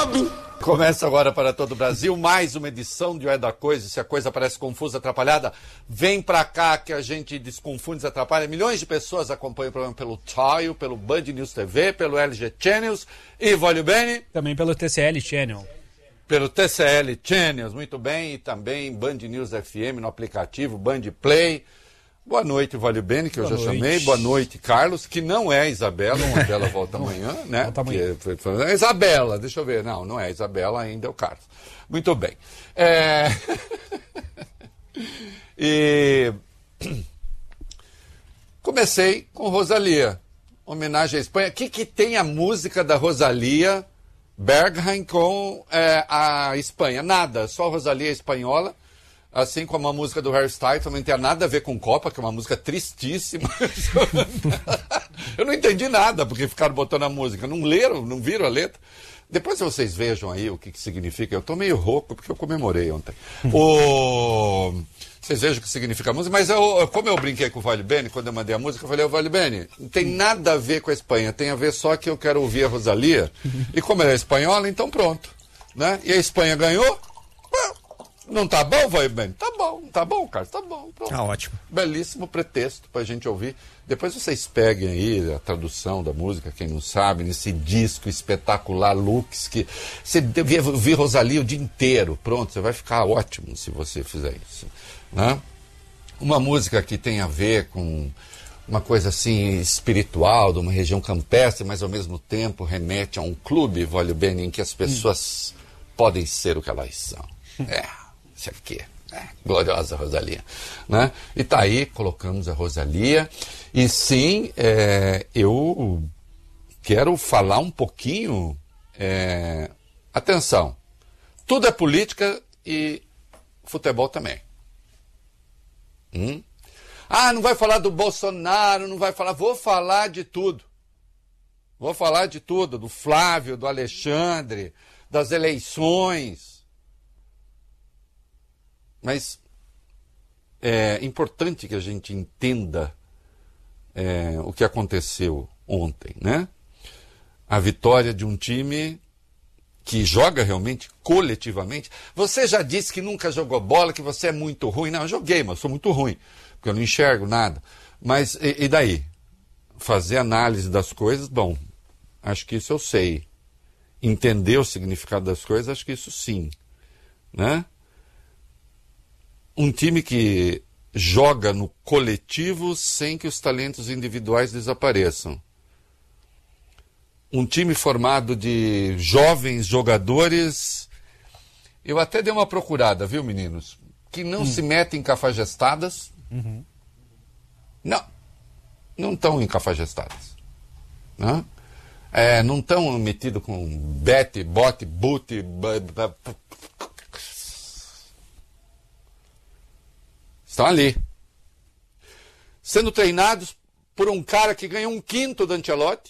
Começa agora para todo o Brasil mais uma edição de É da Coisa. Se a coisa parece confusa, atrapalhada, vem pra cá que a gente desconfunde, desatrapalha. Milhões de pessoas acompanham o programa pelo Tile, pelo Band News TV, pelo LG Channels e Voglio Bene. Também pelo TCL Channel. Pelo TCL Channels, muito bem. E também Band News FM no aplicativo Band Play. Boa noite, Voglio Bene, que eu já chamei. Boa noite, Carlos, que não é Isabela. A Isabela volta amanhã, né? Volta amanhã. É Isabela, deixa eu ver. Não é Isabela ainda, é o Carlos. Muito bem. E comecei com Rosalía, homenagem à Espanha. O que tem a música da Rosalía Berghain com a Espanha? Nada, só a Rosalía espanhola. Assim como a música do Harry Styles, também não tem nada a ver com Copa, que é uma música tristíssima. Eu não entendi nada, porque ficaram botando a música. Não leram, não viram a letra. Depois vocês vejam aí o que significa. Eu estou meio rouco, porque eu comemorei ontem. Vocês vejam o que significa a música. Mas como eu brinquei com o Voglio Bene, quando eu mandei a música, eu falei, Voglio Bene, não tem nada a ver com a Espanha. Tem a ver só que eu quero ouvir a Rosalía. E como ela é espanhola, então pronto. Né? E a Espanha ganhou. Não tá bom, Voglio Bene? Tá bom, Carlos, tá bom. Pronto. Tá ótimo. Belíssimo pretexto pra gente ouvir. Depois vocês peguem aí a tradução da música, quem não sabe, nesse disco espetacular, Lux, que você devia ouvir Rosalía o dia inteiro. Pronto, você vai ficar ótimo se você fizer isso. Né? Uma música que tem a ver com uma coisa assim espiritual, de uma região campestre, mas ao mesmo tempo remete a um clube, Voglio Bene, em que as pessoas podem ser o que elas são. Isso aqui, gloriosa Rosalía, né? E tá aí, colocamos a Rosalía. E sim, eu quero falar um pouquinho, atenção, tudo é política e futebol também. Não vai falar do Bolsonaro, não vai falar, vou falar de tudo. Vou falar de tudo, do Flávio, do Alexandre, das eleições. Mas é importante que a gente entenda o que aconteceu ontem, né? A vitória de um time que joga realmente coletivamente. Você já disse que nunca jogou bola, que você é muito ruim. Não, eu joguei, mas sou muito ruim, porque eu não enxergo nada. Mas e daí? Fazer análise das coisas, bom, acho que isso eu sei. Entender o significado das coisas, acho que isso sim, né? Um time que joga no coletivo sem que os talentos individuais desapareçam. Um time formado de jovens jogadores. Eu até dei uma procurada, viu, meninos? Que não se metem em cafajestadas. Não estão em cafajestadas. Né? Não estão metidos com bete, bote, bute. Estão ali, sendo treinados por um cara que ganhou 1/5 do Ancelotti.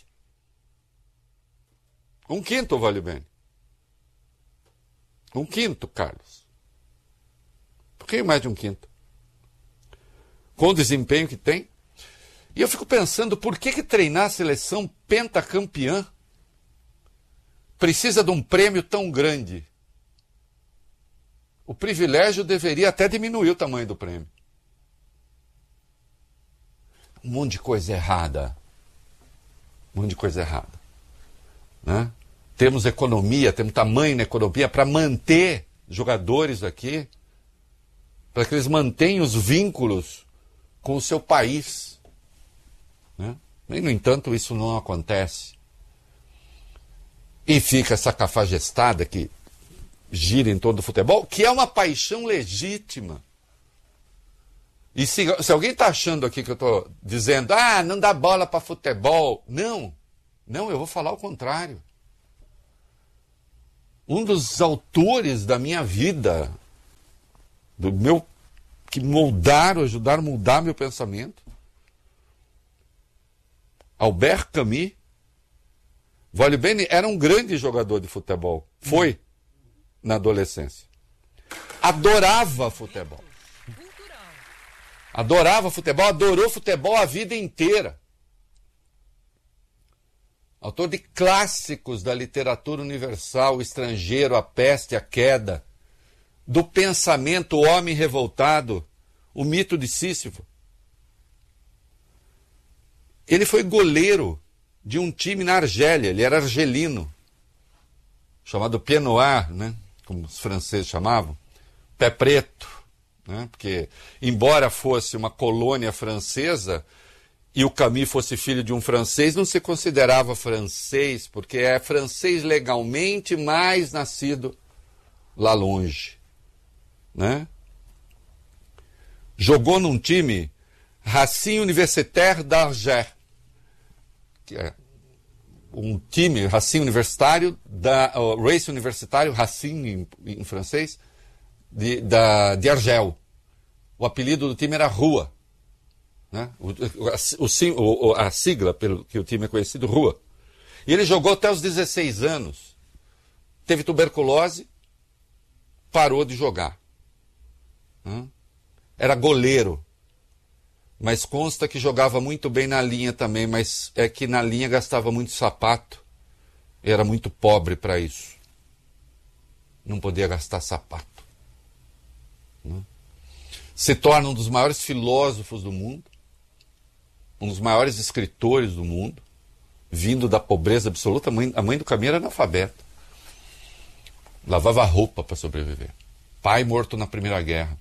1/5, Voglio Bene. 1/5, Carlos. Um pouquinho mais de 1/5. Com o desempenho que tem. E eu fico pensando, por que treinar a seleção pentacampeã precisa de um prêmio tão grande? O privilégio deveria até diminuir o tamanho do prêmio. Um monte de coisa errada. Né? Temos economia, temos tamanho na economia para manter jogadores aqui, para que eles mantenham os vínculos com o seu país. Né? E, no entanto, isso não acontece. E fica essa cafajestada que gira em torno do futebol, que é uma paixão legítima. E se alguém está achando aqui que eu estou dizendo, não dá bola para futebol. Não, eu vou falar o contrário. Um dos autores da minha vida, que ajudaram a moldar meu pensamento, Albert Camus, Voglio Bene era um grande jogador de futebol. Foi na adolescência. Adorava futebol. Adorava futebol, adorou futebol a vida inteira. autor de clássicos da literatura universal, O Estrangeiro, A Peste, A Queda, do pensamento O Homem Revoltado, O Mito de Sísifo. Ele foi goleiro de um time na Argélia, ele era argelino, chamado Pied Noir, né? Como os franceses chamavam, pé preto, né? Porque, embora fosse uma colônia francesa e o Camus fosse filho de um francês, não se considerava francês, porque é francês legalmente, mas nascido lá longe, né? Jogou num time Racing Universitaire d'Alger, que é um time, Racing Universitário, Race Universitário, Racing em francês, de Argel. O apelido do time era Rua. Né? A sigla pelo que o time é conhecido, Rua. E ele jogou até os 16 anos. Teve tuberculose, parou de jogar. Era goleiro. Mas consta que jogava muito bem na linha também, mas é que na linha gastava muito sapato. Era muito pobre para isso. Não podia gastar sapato. Se torna um dos maiores filósofos do mundo, um dos maiores escritores do mundo, vindo da pobreza absoluta. A mãe do Camus era analfabeta. Lavava roupa para sobreviver. Pai morto na Primeira Guerra.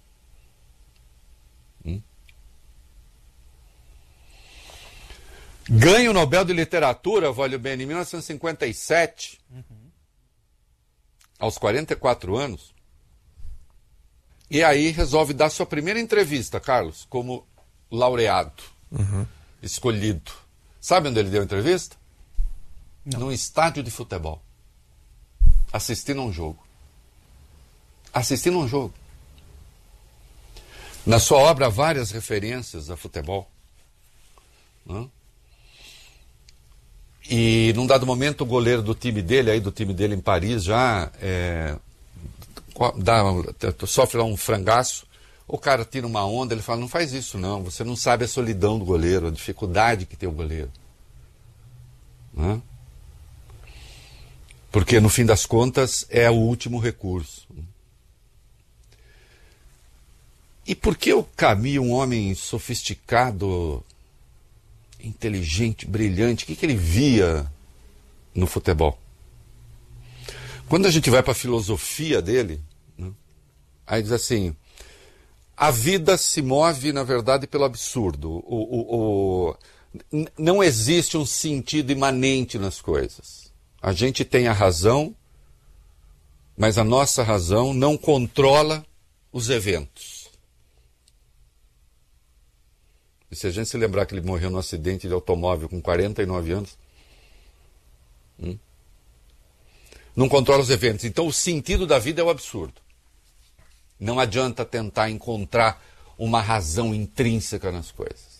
Ganha o Nobel de Literatura, olha bem, em 1957, aos 44 anos, e aí resolve dar sua primeira entrevista, Carlos, como laureado, escolhido. Sabe onde ele deu a entrevista? Não. Num estádio de futebol, assistindo a um jogo. Assistindo a um jogo. Na sua obra, há várias referências a futebol. E num dado momento o goleiro do time dele em Paris já sofre lá um frangaço, o cara tira uma onda, ele fala, não faz isso não, você não sabe a solidão do goleiro, a dificuldade que tem o goleiro. Porque no fim das contas é o último recurso. E por que o Camus, um homem sofisticado, inteligente, brilhante, o que ele via no futebol? Quando a gente vai para a filosofia dele, né, aí diz assim, a vida se move, na verdade, pelo absurdo. Não existe um sentido imanente nas coisas. A gente tem a razão, mas a nossa razão não controla os eventos. E se a gente se lembrar que ele morreu num acidente de automóvel com 49 anos, não controla os eventos. Então o sentido da vida é o absurdo. Não adianta tentar encontrar uma razão intrínseca nas coisas.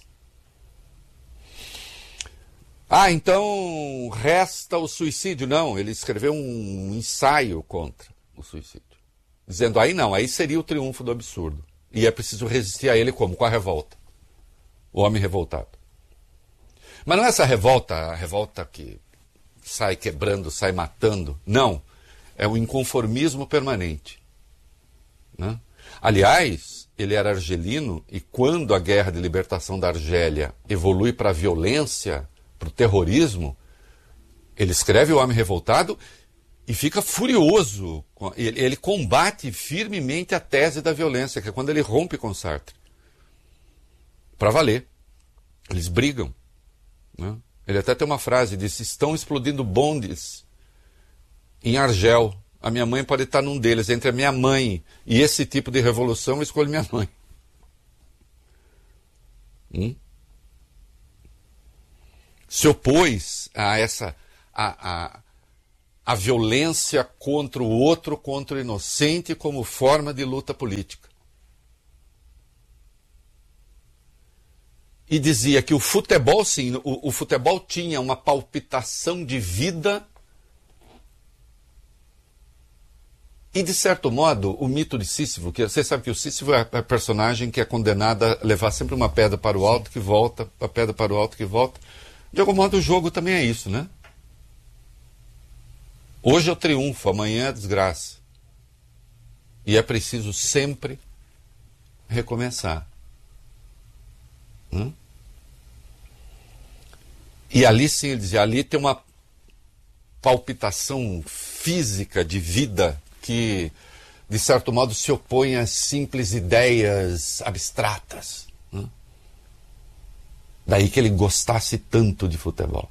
Então resta o suicídio. Não, ele escreveu um ensaio contra o suicídio. Dizendo, aí seria o triunfo do absurdo. E é preciso resistir a ele como? Com a revolta. O homem revoltado. Mas não é essa revolta, a revolta que sai quebrando, sai matando. Não. É o inconformismo permanente. Né? Aliás, ele era argelino e quando a guerra de libertação da Argélia evolui para a violência, para o terrorismo, ele escreve O Homem Revoltado e fica furioso. Ele combate firmemente a tese da violência, que é quando ele rompe com Sartre. Para valer. Eles brigam. Né? Ele até tem uma frase, diz, estão explodindo bondes em Argel. A minha mãe pode estar num deles. Entre a minha mãe e esse tipo de revolução, eu escolho minha mãe. Se opôs a essa a violência contra o outro, contra o inocente, como forma de luta política. E dizia que o futebol, sim, o futebol tinha uma palpitação de vida e, de certo modo, o mito de Sísifo, que você sabe que o Sísifo é a personagem que é condenada a levar sempre uma pedra para o alto que volta, a pedra para o alto que volta. De algum modo, o jogo também é isso, né? Hoje eu triunfo, amanhã é desgraça. E é preciso sempre recomeçar. E ali sim, ele dizia, ali tem uma palpitação física de vida que, de certo modo, se opõe às simples ideias abstratas. Daí que ele gostasse tanto de futebol.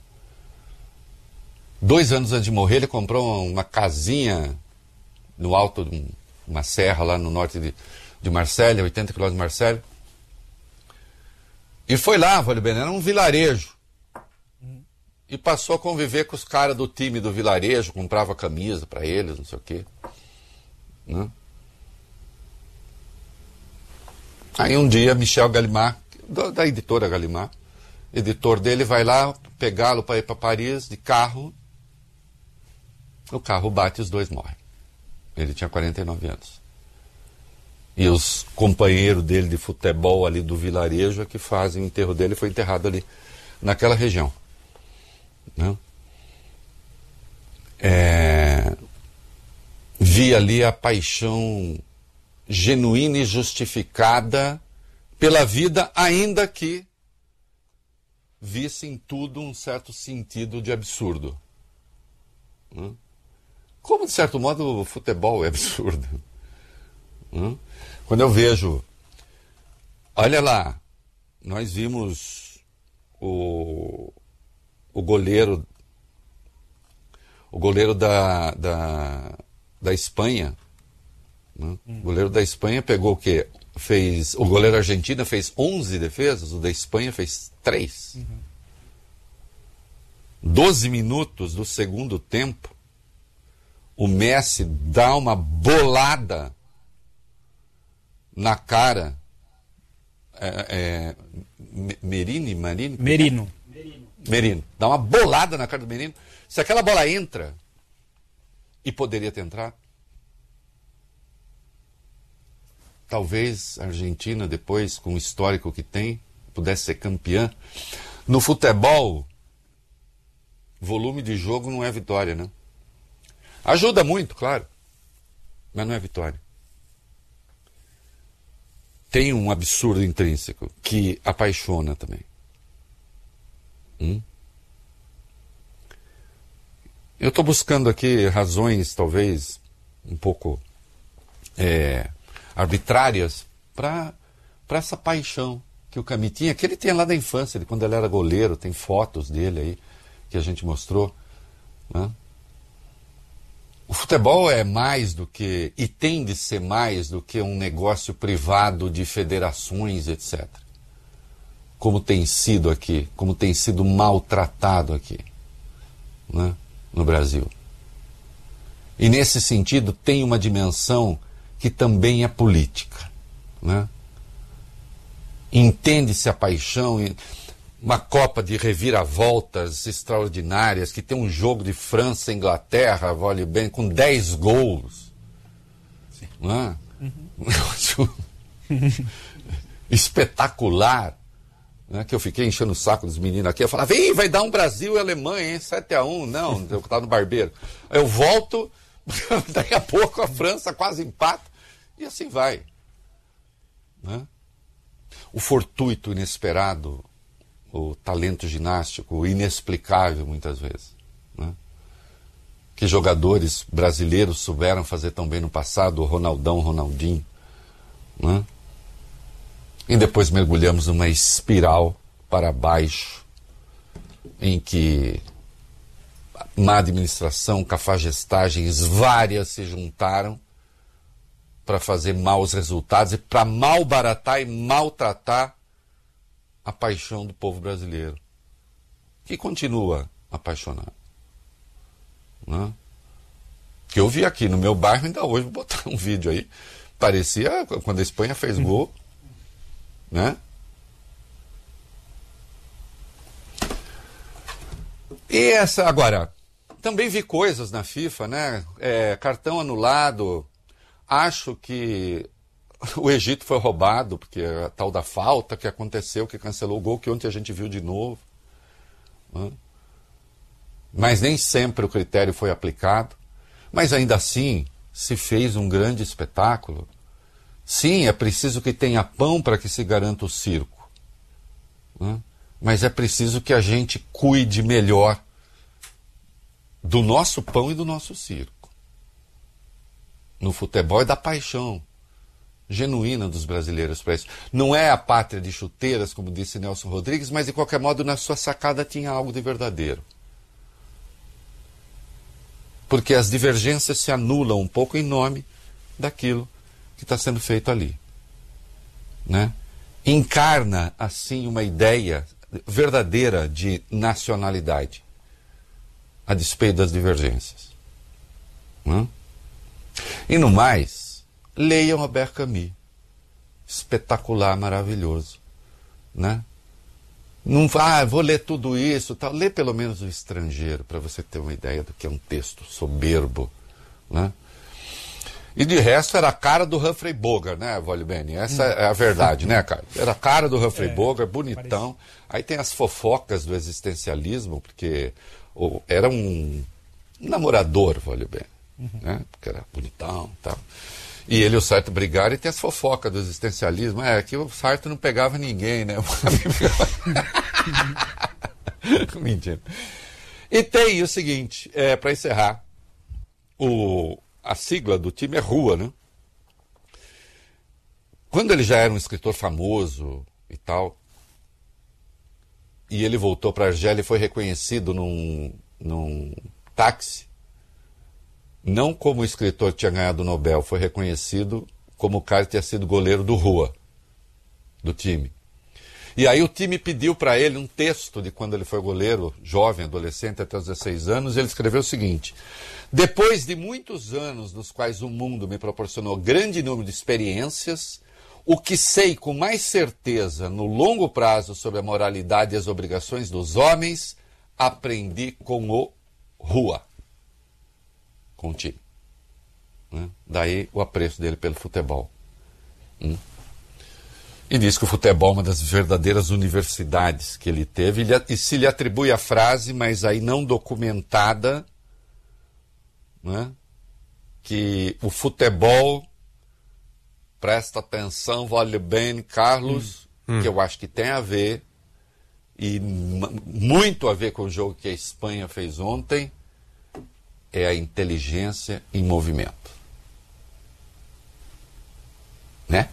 2 anos antes de morrer, ele comprou uma casinha no alto de uma serra lá no norte de Marselha, 80 km de Marselha. E foi lá, Vale Bene, era um vilarejo. E passou a conviver com os caras do time do vilarejo, comprava camisa para eles, não sei o quê. Aí um dia, Michel Gallimard, da editora Gallimard, editor dele, vai lá pegá-lo para ir para Paris de carro. O carro bate e os dois morrem. Ele tinha 49 anos. E os companheiros dele de futebol ali do vilarejo é que fazem o enterro dele, foi enterrado ali naquela região. Vi ali a paixão genuína e justificada pela vida, ainda que visse em tudo um certo sentido de absurdo. Como, de certo modo, o futebol é absurdo. Quando eu vejo... Olha lá, nós vimos o goleiro da Espanha. O goleiro da Espanha pegou o quê? O goleiro argentino fez 11 defesas, o da Espanha fez 3. 12 minutos do segundo tempo, o Messi dá uma bolada na cara. Merino. Dá uma bolada na cara do Merino. Se aquela bola entra, e poderia ter entrado, talvez a Argentina, depois, com o histórico que tem, pudesse ser campeã. No futebol, volume de jogo não é vitória, né? Ajuda muito, claro, mas não é vitória. Tem um absurdo intrínseco que apaixona também. Eu estou buscando aqui razões, talvez, um pouco arbitrárias para essa paixão que o Camille tinha, que ele tinha lá da infância, de quando ele era goleiro, tem fotos dele aí que a gente mostrou. O futebol é mais do que, e tem de ser mais do que um negócio privado de federações, etc. Como tem sido aqui, como tem sido maltratado aqui, no Brasil. E nesse sentido tem uma dimensão que também é política. Entende-se a paixão, uma Copa de reviravoltas extraordinárias, que tem um jogo de França e Inglaterra, vale bem, com 10 gols. Espetacular. Que eu fiquei enchendo o saco dos meninos aqui. Eu falava, vai dar um Brasil e Alemanha, hein? 7-1. Não, eu estava no barbeiro. Eu volto, daqui a pouco a França quase empata. E assim vai. O fortuito, inesperado, o talento ginástico, o inexplicável muitas vezes. Que jogadores brasileiros souberam fazer tão bem no passado, o Ronaldão, Ronaldinho. E depois mergulhamos numa espiral para baixo, em que má administração, cafagestagens várias se juntaram para fazer maus resultados e para malbaratar e maltratar a paixão do povo brasileiro, que continua apaixonado. Que eu vi aqui no meu bairro, ainda hoje, vou botar um vídeo aí, parecia quando a Espanha fez gol, E agora, também vi coisas na FIFA, cartão anulado, acho que o Egito foi roubado, porque a tal da falta que aconteceu, que cancelou o gol, que ontem a gente viu de novo. Mas nem sempre o critério foi aplicado. Mas ainda assim, se fez um grande espetáculo. Sim, é preciso que tenha pão para que se garanta o circo. Né? Mas é preciso que a gente cuide melhor do nosso pão e do nosso circo. No futebol é da paixão genuína dos brasileiros para isso. Não é a pátria de chuteiras, como disse Nelson Rodrigues, mas de qualquer modo na sua sacada tinha algo de verdadeiro. Porque as divergências se anulam um pouco em nome daquilo que está sendo feito ali. Né? Encarna, assim, uma ideia verdadeira de nacionalidade, a despeito das divergências. Né? E no mais, leiam Albert Camus. Espetacular, maravilhoso. Né? Não vou ler tudo isso, tal. Lê pelo menos O Estrangeiro, para você ter uma ideia do que é um texto soberbo. Né? E de resto era a cara do Humphrey Bogart, né, Volibene? Essa é a verdade, né, cara? Era a cara do Humphrey Bogart, bonitão. Parece. Aí tem as fofocas do existencialismo, porque era um namorador, Volibene, né? Porque era bonitão e tal. E ele e o Sartre brigaram e tem as fofocas do existencialismo. Que o Sartre não pegava ninguém, né? Mentira. E tem o seguinte, para encerrar, a sigla do time é RUA, né? Quando ele já era um escritor famoso e tal, e ele voltou para a Argélia e foi reconhecido num táxi, não como o escritor que tinha ganhado o Nobel, foi reconhecido como o cara que tinha sido goleiro do RUA, do time. E aí o time pediu para ele um texto de quando ele foi goleiro, jovem, adolescente, até os 16 anos, e ele escreveu o seguinte: depois de muitos anos nos quais o mundo me proporcionou grande número de experiências, o que sei com mais certeza no longo prazo sobre a moralidade e as obrigações dos homens, aprendi com o RUA, com o time. Né? Daí o apreço dele pelo futebol. E diz que o futebol é uma das verdadeiras universidades que ele teve, e se lhe atribui a frase, mas aí não documentada, né? Que o futebol, presta atenção, vale bem, Carlos, que eu acho que tem a ver, e muito a ver com o jogo que a Espanha fez ontem, é a inteligência em movimento. Né?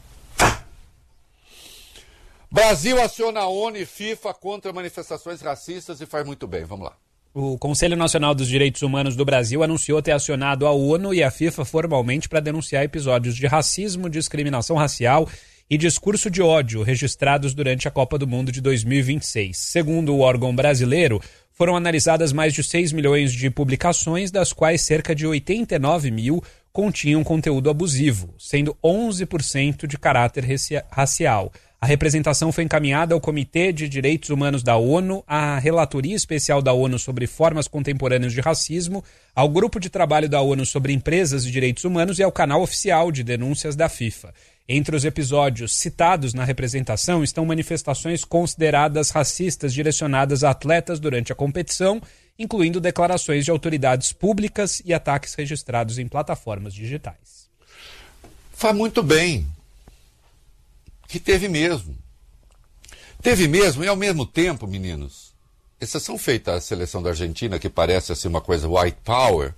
Brasil aciona a ONU e FIFA contra manifestações racistas e faz muito bem. Vamos lá. O Conselho Nacional dos Direitos Humanos do Brasil anunciou ter acionado a ONU e a FIFA formalmente para denunciar episódios de racismo, discriminação racial e discurso de ódio registrados durante a Copa do Mundo de 2026. Segundo o órgão brasileiro, foram analisadas mais de 6 milhões de publicações, das quais cerca de 89 mil continham conteúdo abusivo, sendo 11% de caráter racial. A representação foi encaminhada ao Comitê de Direitos Humanos da ONU, à Relatoria Especial da ONU sobre Formas Contemporâneas de Racismo, ao Grupo de Trabalho da ONU sobre Empresas e Direitos Humanos e ao canal oficial de denúncias da FIFA. Entre os episódios citados na representação estão manifestações consideradas racistas direcionadas a atletas durante a competição, incluindo declarações de autoridades públicas e ataques registrados em plataformas digitais. Faz muito bem. Que teve mesmo. Teve mesmo, e ao mesmo tempo, meninos, exceção feita à seleção da Argentina, que parece assim uma coisa white power,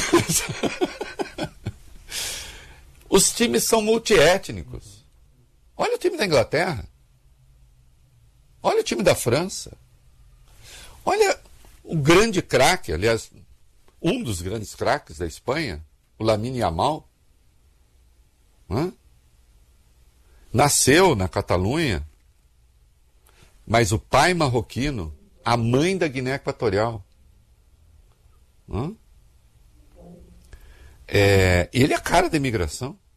os times são multiétnicos. Olha o time da Inglaterra. Olha o time da França. Olha o grande craque, aliás, um dos grandes craques da Espanha, o Lamine Yamal. Nasceu na Catalunha, mas o pai marroquino, a mãe da Guiné Equatorial. Ele é a cara da imigração.